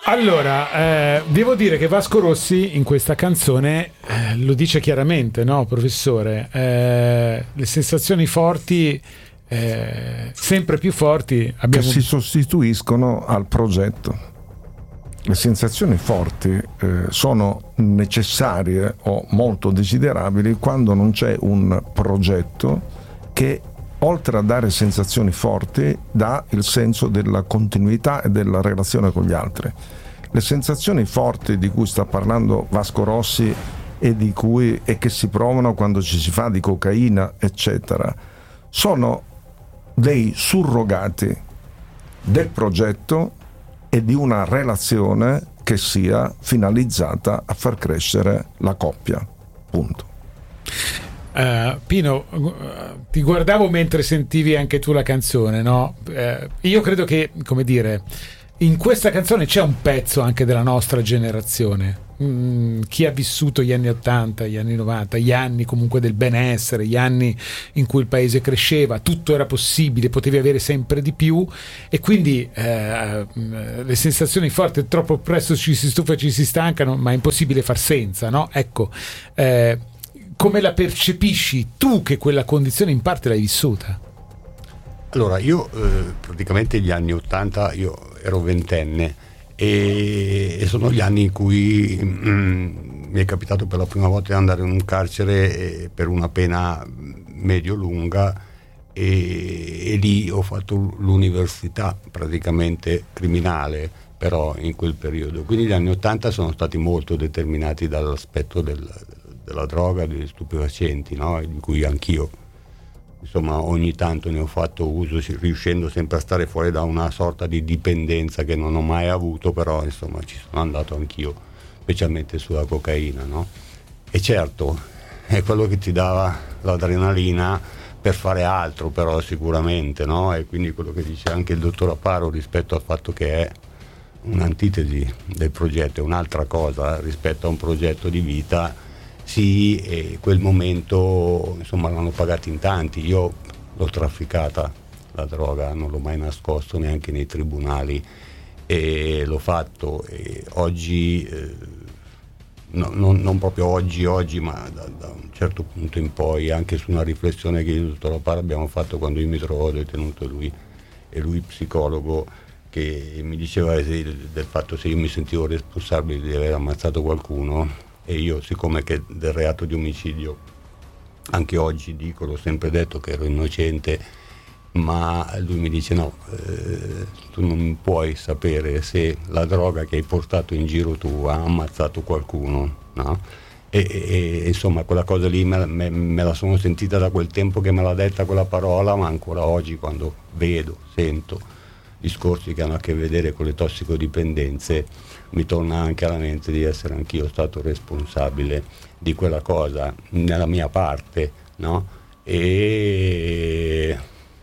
Allora, devo dire che Vasco Rossi in questa canzone lo dice chiaramente, no, professore? Le sensazioni forti, sempre più forti, che si sostituiscono al progetto. Le sensazioni forti sono necessarie o molto desiderabili quando non c'è un progetto che, oltre a dare sensazioni forti, dà il senso della continuità e della relazione con gli altri. Le sensazioni forti di cui sta parlando Vasco Rossi e che si provano quando ci si fa di cocaina, eccetera, sono dei surrogati del progetto e di una relazione che sia finalizzata a far crescere la coppia. Punto. Pino, ti guardavo mentre sentivi anche tu la canzone, no? Io credo che, come dire, in questa canzone c'è un pezzo anche della nostra generazione. Chi ha vissuto gli anni 80, gli anni 90, gli anni comunque del benessere, gli anni in cui il paese cresceva, tutto era possibile, potevi avere sempre di più, e quindi le sensazioni forti troppo presto ci si stufa e ci si stancano, ma è impossibile far senza, no? Ecco, come la percepisci tu che quella condizione in parte l'hai vissuta? Allora, io praticamente gli anni 80 io ero ventenne e sono gli anni in cui mi è capitato per la prima volta di andare in un carcere per una pena medio-lunga e lì ho fatto l'università praticamente criminale, però in quel periodo. Quindi gli anni 80 sono stati molto determinati dall'aspetto della droga, degli stupefacenti, no? Di cui anch'io insomma ogni tanto ne ho fatto uso, riuscendo sempre a stare fuori da una sorta di dipendenza che non ho mai avuto, però insomma ci sono andato anch'io, specialmente sulla cocaina, no? E certo è quello che ti dava l'adrenalina per fare altro, però sicuramente, no? E quindi quello che dice anche il dottor Aparo rispetto al fatto che è un'antitesi del progetto, è un'altra cosa rispetto a un progetto di vita. Sì, e quel momento insomma l'hanno pagato in tanti. Io l'ho trafficata la droga, non l'ho mai nascosto neanche nei tribunali e l'ho fatto, e oggi non proprio oggi, ma da un certo punto in poi, anche su una riflessione che io e il dottor Aparo abbiamo fatto quando io mi trovavo detenuto, lui psicologo, che mi diceva del fatto se io mi sentivo responsabile di aver ammazzato qualcuno. E io, siccome che del reato di omicidio anche oggi dico, l'ho sempre detto che ero innocente, ma lui mi dice no, tu non puoi sapere se la droga che hai portato in giro tu ha ammazzato qualcuno, no? E insomma quella cosa lì me la sono sentita da quel tempo che me l'ha detta quella parola, ma ancora oggi quando sento discorsi che hanno a che vedere con le tossicodipendenze, mi torna anche alla mente di essere anch'io stato responsabile di quella cosa nella mia parte, no? E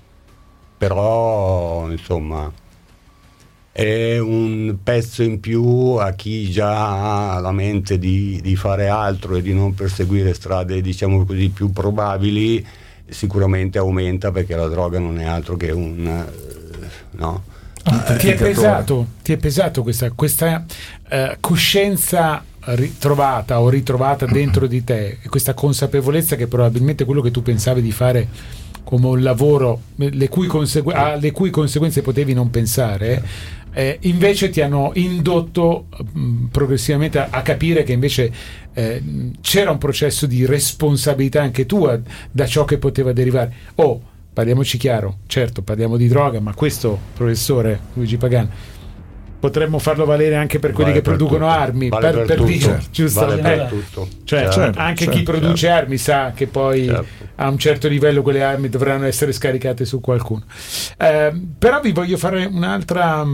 però insomma è un pezzo in più a chi già ha la mente di fare altro e di non perseguire strade, diciamo così, più probabili. Sicuramente aumenta, perché la droga non è altro che un no? Ti è pesato questa coscienza ritrovata o ritrovata dentro di te, e questa consapevolezza che probabilmente quello che tu pensavi di fare come un lavoro alle cui conseguenze potevi non pensare, invece ti hanno indotto progressivamente a capire che invece c'era un processo di responsabilità anche tua da ciò che poteva derivare. Parliamoci chiaro, certo parliamo di droga, ma questo, professore Luigi Pagan, potremmo farlo valere anche per quelli che producono armi, per tutto, dire, giusto? Vale per tutto. Cioè, anche chi produce armi sa che poi a un certo livello quelle armi dovranno essere scaricate su qualcuno. Però vi voglio fare un'altra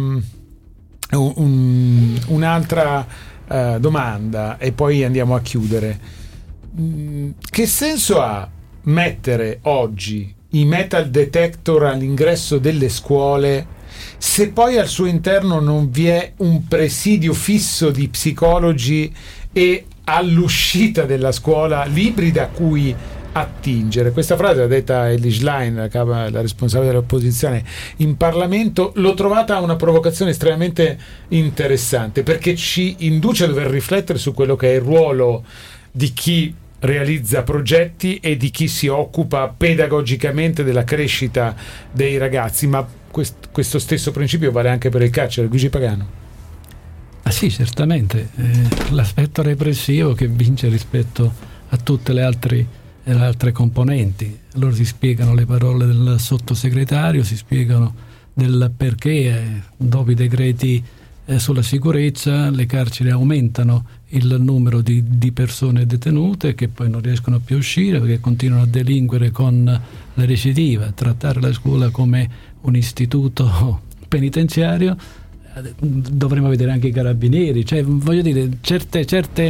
domanda e poi andiamo a chiudere. Che senso ha mettere oggi i metal detector all'ingresso delle scuole se poi al suo interno non vi è un presidio fisso di psicologi e all'uscita della scuola libri da cui attingere. Questa frase l'ha detta Elly Schlein, la responsabile dell'opposizione in Parlamento. L'ho trovata una provocazione estremamente interessante, perché ci induce a dover riflettere su quello che è il ruolo di chi realizza progetti e di chi si occupa pedagogicamente della crescita dei ragazzi, ma questo stesso principio vale anche per il carcere. Luigi Pagano. Ah sì, certamente, l'aspetto repressivo che vince rispetto a tutte le altre componenti. Allora si spiegano le parole del sottosegretario, si spiegano del perché dopo i decreti sulla sicurezza le carceri aumentano il numero di persone detenute che poi non riescono più a uscire perché continuano a delinquere con la recidiva, trattare la scuola come un istituto penitenziario. Dovremmo vedere anche i carabinieri, cioè voglio dire, certe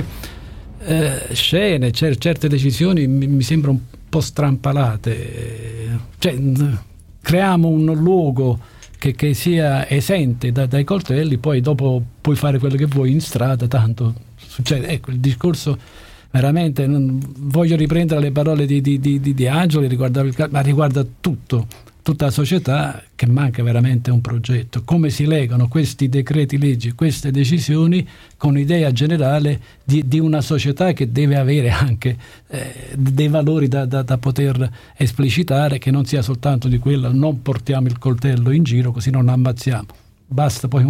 scene, certe decisioni mi sembrano un po' strampalate, cioè creiamo un luogo che sia esente dai coltelli, poi dopo puoi fare quello che vuoi in strada, tanto succede. Ecco, il discorso veramente, voglio riprendere le parole di Angelo, ma riguarda tutta la società, che manca veramente un progetto. Come si legano questi decreti leggi, queste decisioni con l'idea generale di una società che deve avere anche dei valori da poter esplicitare, che non sia soltanto di quella non portiamo il coltello in giro così non ammazziamo. Basta poi